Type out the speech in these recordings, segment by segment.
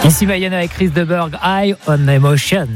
Ici Mayana et Chris Deberg, High on Emotion.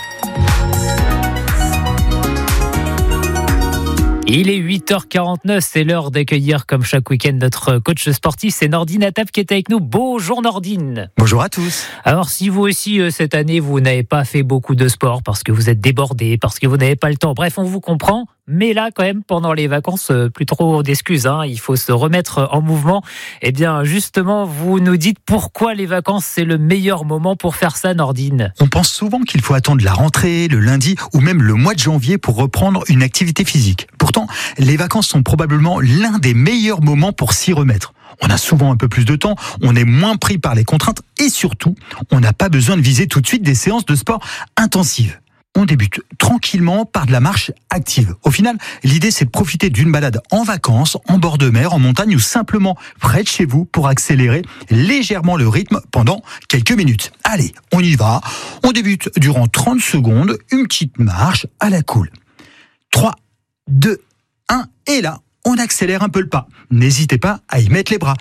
Il est 8h49, c'est l'heure d'accueillir comme chaque week-end notre coach sportif, c'est Nordine Attap qui est avec nous. Bonjour Nordine. Bonjour à tous. Alors si vous aussi cette année vous n'avez pas fait beaucoup de sport parce que vous êtes débordé, parce que vous n'avez pas le temps, bref on vous comprend, mais là quand même pendant les vacances, plus trop d'excuses, il faut se remettre en mouvement. Eh bien justement vous nous dites pourquoi les vacances c'est le meilleur moment pour faire ça Nordine. On pense souvent qu'il faut attendre la rentrée, le lundi ou même le mois de janvier pour reprendre une activité physique. Pourtant, les vacances sont probablement l'un des meilleurs moments pour s'y remettre. On a souvent un peu plus de temps, on est moins pris par les contraintes et surtout, on n'a pas besoin de viser tout de suite des séances de sport intensives. On débute tranquillement par de la marche active. Au final, l'idée c'est de profiter d'une balade en vacances, en bord de mer, en montagne ou simplement près de chez vous pour accélérer légèrement le rythme pendant quelques minutes. Allez, on y va. On débute durant 30 secondes, une petite marche à la cool. 3, 2, 1, et là, on accélère un peu le pas. N'hésitez pas à y mettre les bras.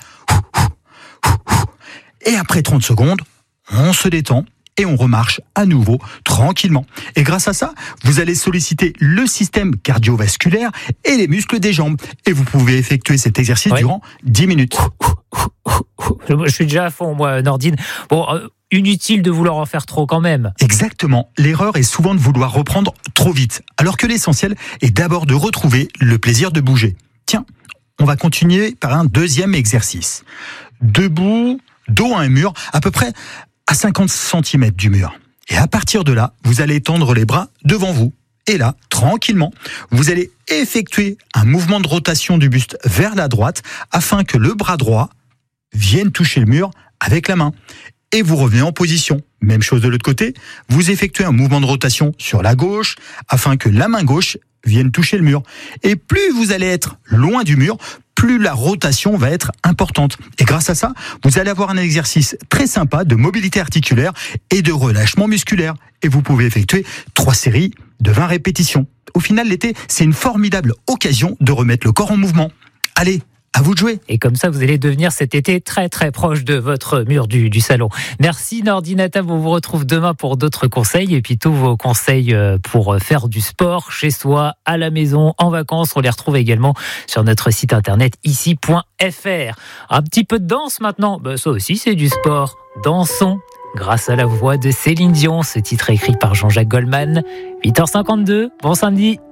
Et après 30 secondes, on se détend et on remarche à nouveau tranquillement. Et grâce à ça, vous allez solliciter le système cardiovasculaire et les muscles des jambes. Et vous pouvez effectuer cet exercice durant 10 minutes. Je suis déjà à fond, moi, Nordine. Bon, inutile de vouloir en faire trop quand même. Exactement. L'erreur est souvent de vouloir reprendre trop vite, alors que l'essentiel est d'abord de retrouver le plaisir de bouger. Tiens, on va continuer par un deuxième exercice. Debout, dos à un mur, à peu près à 50 cm du mur. Et à partir de là, vous allez tendre les bras devant vous. Et là, tranquillement, vous allez effectuer un mouvement de rotation du buste vers la droite afin que le bras droit vienne toucher le mur avec la main. Et vous revenez en position. Même chose de l'autre côté, vous effectuez un mouvement de rotation sur la gauche afin que la main gauche vienne toucher le mur. Et plus vous allez être loin du mur, plus la rotation va être importante. Et grâce à ça, vous allez avoir un exercice très sympa de mobilité articulaire et de relâchement musculaire. Et vous pouvez effectuer 3 séries de 20 répétitions. Au final, l'été, c'est une formidable occasion de remettre le corps en mouvement. Allez, à vous de jouer. Et comme ça, vous allez devenir cet été très très proche de votre mur du salon. Merci Nordine Attap, on vous retrouve demain pour d'autres conseils et puis tous vos conseils pour faire du sport chez soi, à la maison, en vacances. On les retrouve également sur notre site internet ici.fr. Un petit peu de danse maintenant, ça aussi c'est du sport. Dansons grâce à la voix de Céline Dion. Ce titre est écrit par Jean-Jacques Goldman. 8h52, bon samedi.